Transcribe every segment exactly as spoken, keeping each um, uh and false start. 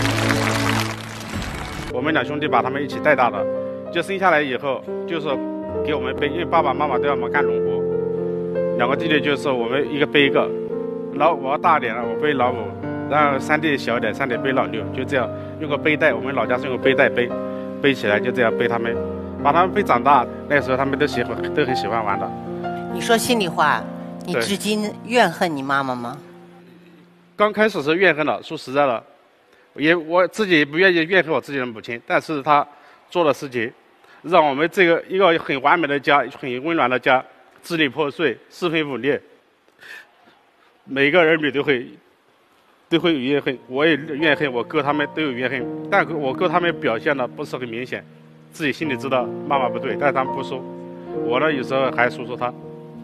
我们两兄弟把他们一起带大的，就生下来以后就是给我们背，因为爸爸妈妈都要忙干农活，两个弟弟就是我们一个背一个，老我大一点了，我背老五，然后三弟小一点，三弟背老六，就这样用个背带，我们老家是用个背带背，背起来就这样背他们，把他们背长大。那时候他们都喜欢，都很喜欢玩的。 你说心里话，你至今怨恨你妈妈吗？ 刚开始是怨恨的，说实在的。也我自己也不愿意怨恨我自己的母亲，但是她做的事情，让我们这个一个很完美的家、很温暖的家，支离破碎、四分五裂。每个儿女都会都会有怨恨，我也怨恨，我哥他们都有怨恨，但我哥他们表现的不是很明显，自己心里知道妈妈不对，但是他们不说。我呢，有时候还说说他。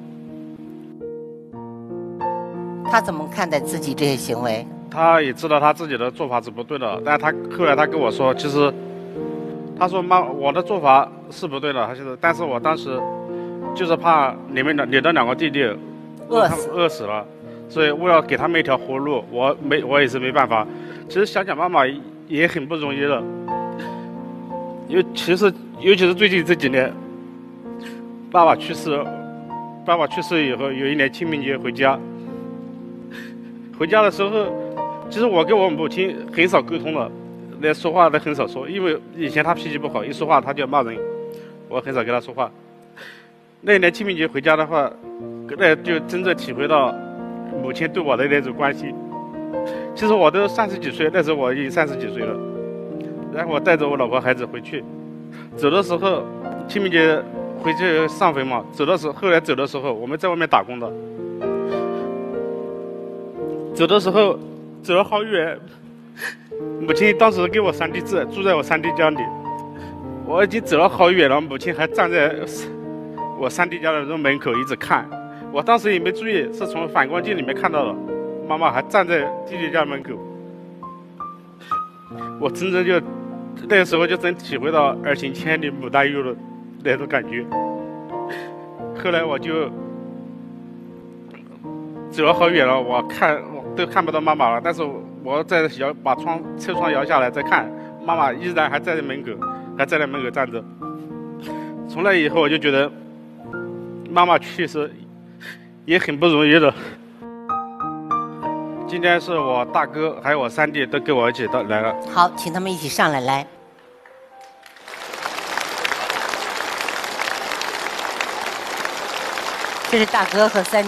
他怎么看待自己这些行为？ 他也知道他自己的做法是不对的，但他后来他跟我说，其实他说妈，我的做法是不对的，他就是，但是我当时就是怕你们的你的两个弟弟饿死饿死了，所以为了给他们一条活路，我没我也是没办法。其实想想妈妈也很不容易的，尤其是尤其是最近这几年，爸爸去世，爸爸去世以后，有一年清明节回家，回家的时候。其实我跟我母亲很少沟通的，连说话都很少说，因为以前她脾气不好，一说话她就要骂人，我很少跟她说话。那一年清明节回家的话，那就真正体会到母亲对我的那种关心。其实我都三十几岁，那时候我已经三十几岁了，然后我带着我老婆孩子回去，走的时候清明节回去上坟嘛，走的时候后来走的时候我们在外面打工的，走的时候。走了好远，母亲当时给我三弟字，住在我三弟家里。我已经走了好远了，母亲还站在我三弟家的门口一直看。我当时也没注意，是从反光镜里面看到的，妈妈还站在弟弟家门口。我真正就那个时候就真体会到儿行千里母担忧的那种感觉。后来我就走了好远了，我看我都看不到妈妈了，但是我在摇把窗车窗摇下来再看，妈妈依然还在门口，还在那门口站着。从那以后我就觉得妈妈去世也很不容易的。今天是我大哥还有我三弟都跟我一起到来了。 好，请他们一起上来，来。这是大哥和三弟。